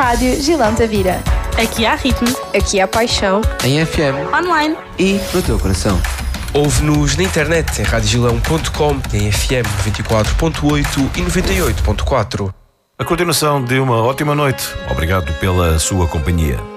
Rádio Gilão Tavira. Aqui há ritmo. Aqui há paixão. Em FM. Online. E no teu coração. Ouve-nos na internet em radiogilão.com, em FM 94.8 e 98.4. A continuação de uma ótima noite. Obrigado pela sua companhia.